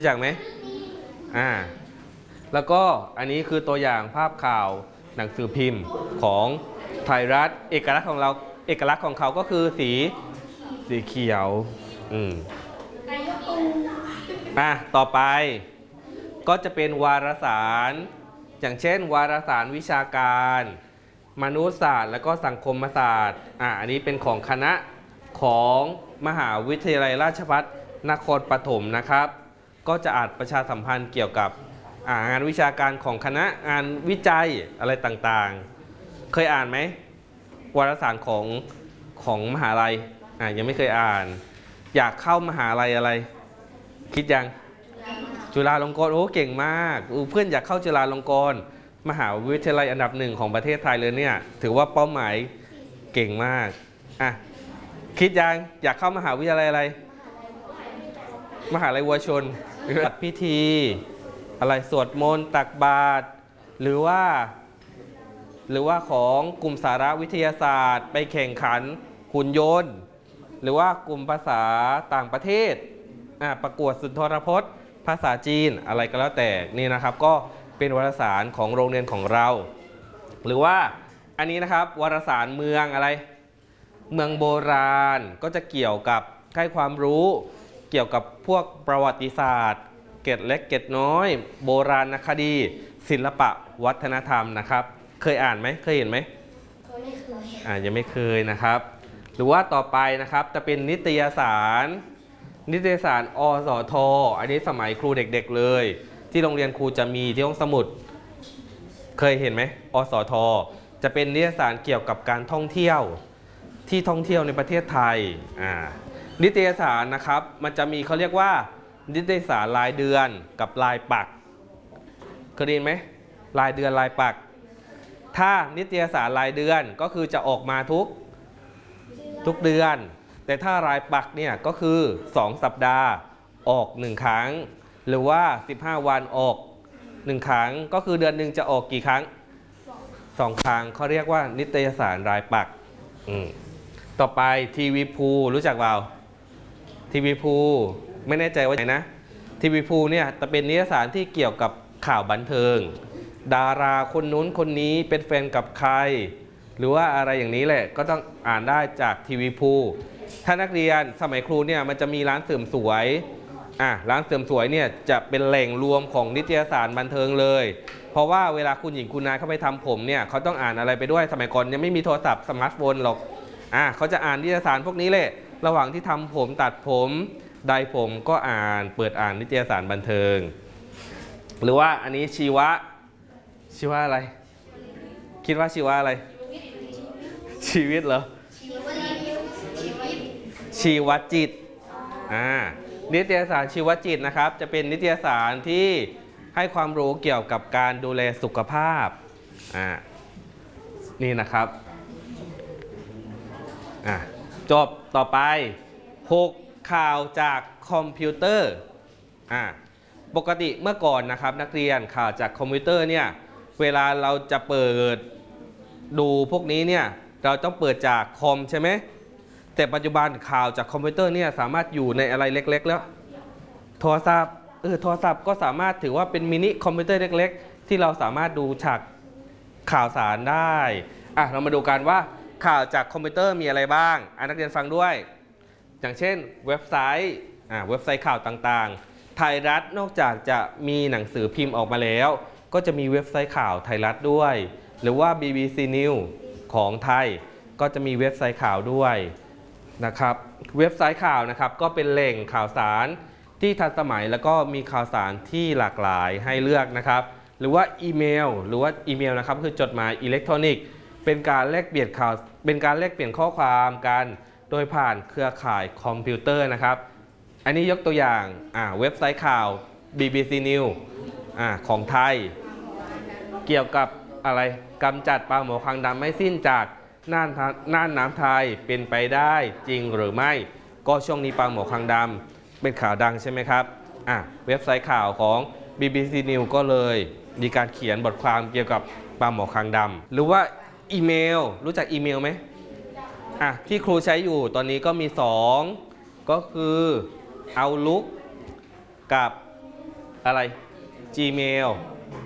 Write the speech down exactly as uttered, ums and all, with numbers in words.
อย่างไหมอ่าแล้วก็อันนี้คือตัวอย่างภาพข่าวหนังสือพิมพ์ของไทยรัฐเอกลักษณ์ของเราเอกลักษณ์ของเขาก็คือสีสีเขียวอืมอ่ะต่อไปก็จะเป็นวารสารอย่างเช่นวารสารวิชาการมนุษยศาสตร์และก็สังคมศาสตร์อ่ะอันนี้เป็นของคณะของมหาวิทยาลัยราชภัฏนครปฐมนะครับก็จะอ่านประชาสัมพันธ์เกี่ยวกับงานวิชาการของคณะงานวิจัยอะไรต่างๆเคยอ่านไหมวารสารของของมหาลัยอ่ะยังไม่เคยอ่านอยากเข้ามหาลัยอะไรคิดยังจุฬาลงกรณ์โอ้เก่งมากเพื่อนอยากเข้าจุฬาลงกรณ์มหาวิทยาลัยอันดับหนึ่งของประเทศไทยเลยเนี่ยถือว่าเป้าหมายเก่งมากอ่ะคิดยังอยากเข้ามหาวิทยาลัยอะไรมหาลัยวัวชนจัดพิธีอะไรสวดมนต์ตักบาตรหรือว่าหรือว่าของกลุ่มสารวิทยาศาสตร์ไปแข่งขันหุ่นยนต์หรือว่ากลุ่มภาษาต่างประเทศอ่ะประกวดสุนทรพจน์ภาษาจีนอะไรก็แล้วแต่นี่นะครับก็เป็นวารสารของโรงเรียนของเราหรือว่าอันนี้นะครับวารสารเมืองอะไรเมืองโบราณก็จะเกี่ยวกับให้ความรู้เกี่ยวกับพวกประวัติศาสตร์เกร็ดเล็กเกร็ดน้อยโบราณคดีศิลปะวัฒนธรรมนะครับเคยอ่านไหมเคยเห็นไหมไม่เคยอ่ายังไม่เคยนะครับหรือว่าต่อไปนะครับจะเป็นนิตยสารนิตยสารอสท.อันนี้สมัยครูเด็กๆเลยที่โรงเรียนครูจะมีที่ห้องสมุดเคยเห็นไหมอสท.จะเป็นนิตยสารเกี่ยวกับการท่องเที่ยวที่ท่องเที่ยวในประเทศไทยอ่านิตยสารนะครับมันจะมีเขาเรียกว่านิตยสารรายเดือนกับรายปักเคยได้ยินไหมรายเดือนรายปักถ้านิตยสารรายเดือนก็คือจะออกมาทุกทุกเดือนแต่ถ้ารายปักเนี่ยก็คือสองสัปดาห์ออกหนึ่งครั้งหรือว่าสิบห้าวันออกหนึ่งครั้งก็คือเดือนหนึ่งจะออกกี่ครั้งสองครั้งเขาเรียกว่านิตยสารรายปักอืมต่อไปทีวีพูรู้จักเปล่าทีวีพูไม่แน่ใจว่าไหนนะทีวีพูเนี่ยจะเป็นนิตยสารที่เกี่ยวกับข่าวบันเทิงดาราคนนู้นคนนี้เป็นแฟนกับใครหรือว่าอะไรอย่างนี้แหละก็ต้องอ่านได้จากทีวีพูถ้านักเรียนสมัยครูเนี่ยมันจะมีร้านเสริมสวยอ่ะร้านเสริมสวยเนี่ยจะเป็นแหล่งรวมของนิตยสารบันเทิงเลยเพราะว่าเวลาคุณหญิงคุณนายเข้าไปทำผมเนี่ยเขาต้องอ่านอะไรไปด้วยสมัยก่อนยังไม่มีโทรศัพท์สมาร์ทโฟนหรอกอ่ะเขาจะอ่านนิตยสารพวกนี้แหละระหว่างที่ทำผมตัดผมไดผมก็อ่านเปิดอ่านนิตยสารบันเทิงหรือว่าอันนี้ชีวะชีวะอะไรคิดว่าชีวะอะไรชีวิตเหรอชีวจิตอ่านิตยสารชีวจิตนะครับจะเป็นนิตยสารที่ให้ความรู้เกี่ยวกับการดูแลสุขภาพอ่านี่นะครับอ่าจบต่อไปหกข่าวจากคอมพิวเตอร์อ่าปกติเมื่อก่อนนะครับนักเรียนข่าวจากคอมพิวเตอร์เนี่ยเวลาเราจะเปิดดูพวกนี้เนี่ยเราต้องเปิดจากคอมใช่ไหมแต่ปัจจุบันข่าวจากคอมพิวเตอร์เนี่ยสามารถอยู่ในอะไรเล็กๆแล้วโทรศัพท์เออโทรศัพท์ก็สามารถถือว่าเป็นมินิคอมพิวเตอร์เล็กๆที่เราสามารถดูฉากข่าวสารได้อ่ะเรามาดูกันว่าข่าวจากคอมพิวเตอร์มีอะไรบ้างอ่ะนักเรียนฟังด้วยอย่างเช่นเว็บไซต์อ่ะเว็บไซต์ข่าวต่างๆไทยรัฐนอกจากจะมีหนังสือพิมพ์ออกมาแล้วก็จะมีเว็บไซต์ข่าวไทยรัฐด้วยหรือว่า บี บี ซี News ของไทยก็จะมีเว็บไซต์ข่าวด้วยนะครับเว็บไซต์ข่าวนะครับก็เป็นแหล่งข่าวสารที่ทันสมัยแล้วก็มีข่าวสารที่หลากหลายให้เลือกนะครับหรือว่าอีเมลหรือว่าอีเมลนะครับคือจดหมายอิเล็กทรอนิกส์เป็นการแลกเปลี่ยนข่าวเป็นการแลกเปลี่ยนข้อความกันโดยผ่านเครือข่ายคอมพิวเตอร์นะครับอันนี้ยกตัวอย่างอ่าเว็บไซต์ข่าว บี บี ซี News อ่าของไทยเกี่ยวกับอะไรกำจัดปลาหมอคางดำไม่สิ้นจากน่านน่านน้ำไทยเป็นไปได้จริงหรือไม่ก็ช่วงนี้ปลาหมอคางดำเป็นข่าวดังใช่ไหมครับอ่ะเว็บไซต์ข่าวของ บี บี ซี News ก็เลยมีการเขียนบทความเกี่ยวกับปลาหมอคางดำหรือว่าอีเมลรู้จักอีเมลไหมอ่ะที่ครูใช้อยู่ตอนนี้ก็มีสองก็คือ Outlook กับอะไร Gmail